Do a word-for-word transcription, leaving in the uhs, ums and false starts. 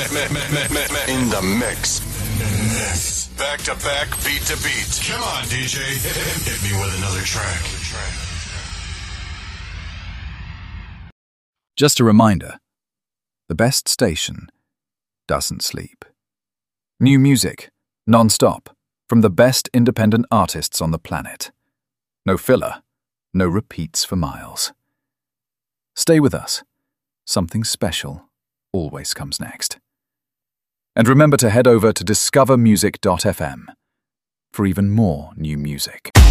In the mix. Back to back, beat to beat. Come on, D J. Hit me with another track. Just a reminder, the best station doesn't sleep. New music, non-stop, from the best independent artists on the planet. No filler, no repeats for miles. Stay with us. Something special always comes next. And remember to head over to discover music dot f m for even more new music.